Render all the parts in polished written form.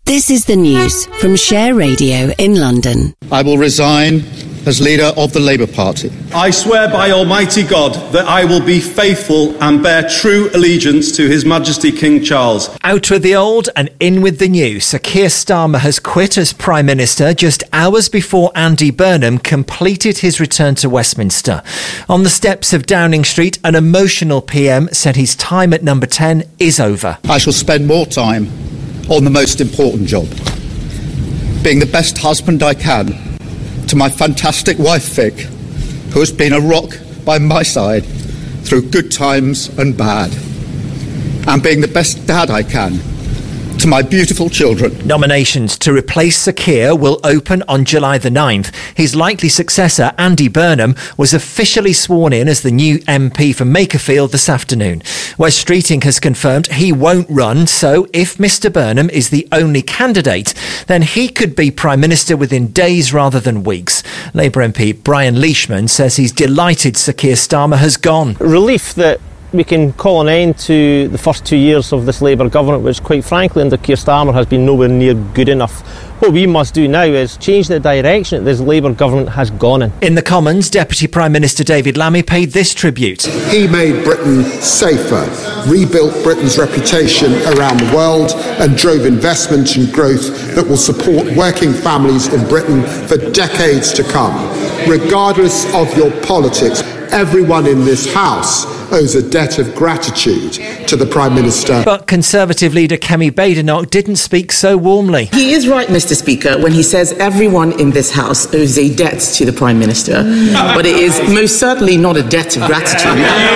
This is the news from Share Radio in London. I will resign as leader of the Labour Party. I swear by Almighty God that I will be faithful and bear true allegiance to His Majesty King Charles. Out with the old and in with the new. Sir Keir Starmer has quit as Prime Minister just hours before Andy Burnham completed his return to Westminster. On the steps of Downing Street, an emotional PM said his time at number 10 is over. I shall spend more time on the most important job, being the best husband I can to my fantastic wife Vic, who has been a rock by my side through good times and bad, and being the best dad I can to my beautiful children. Nominations to replace Sir Keir will open on July the 9th. His likely successor, Andy Burnham, was officially sworn in as the new MP for Makerfield this afternoon. Wes Streeting has confirmed he won't run, so if Mr Burnham is the only candidate, then he could be Prime Minister within days rather than weeks. Labour MP Brian Leishman says he's delighted Sir Keir Starmer has gone. Relief that we can call an end to the first 2 years of this Labour government, which quite frankly under Keir Starmer has been nowhere near good enough. What we must do now is change the direction that this Labour government has gone in. In the Commons, Deputy Prime Minister David Lammy paid this tribute. He made Britain safer, rebuilt Britain's reputation around the world and drove investment and growth that will support working families in Britain for decades to come. Regardless of your politics, everyone in this House owes a debt of gratitude to the Prime Minister. But Conservative leader Kemi Badenoch didn't speak so warmly. He is right, Mr Speaker, when he says everyone in this House owes a debt to the Prime Minister, but it is most certainly not a debt of gratitude.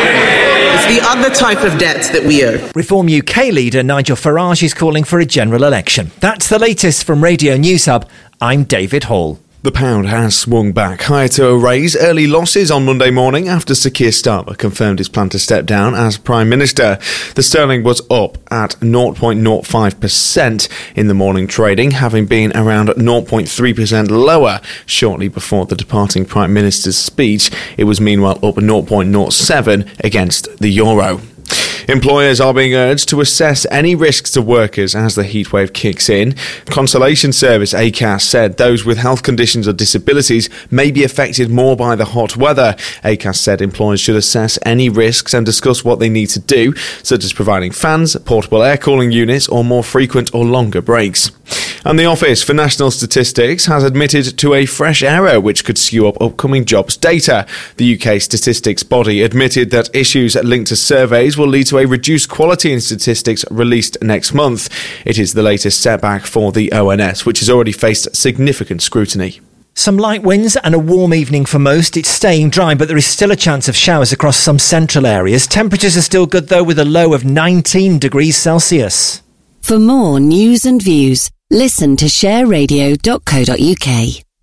It's the other type of debt that we owe. Reform UK leader Nigel Farage is calling for a general election. That's the latest from Radio News Hub. I'm David Hall. The pound has swung back higher to erase early losses on Monday morning after Sir Keir Starmer confirmed his plan to step down as Prime Minister. The sterling was up at 0.05% in the morning trading, having been around 0.3% lower shortly before the departing Prime Minister's speech. It was meanwhile up 0.07 against the euro. Employers are being urged to assess any risks to workers as the heatwave kicks in. Consolation Service ACAS said those with health conditions or disabilities may be affected more by the hot weather. ACAS said employers should assess any risks and discuss what they need to do, such as providing fans, portable air cooling units, or more frequent or longer breaks. And the Office for National Statistics has admitted to a fresh error which could skew up upcoming jobs data. The UK statistics body admitted that issues linked to surveys will lead to a reduced quality in statistics released next month. It is the latest setback for the ONS, which has already faced significant scrutiny. Some light winds and a warm evening for most. It's staying dry, but there is still a chance of showers across some central areas. Temperatures are still good, though, with a low of 19 degrees Celsius. For more news and views, listen to shareradio.co.uk.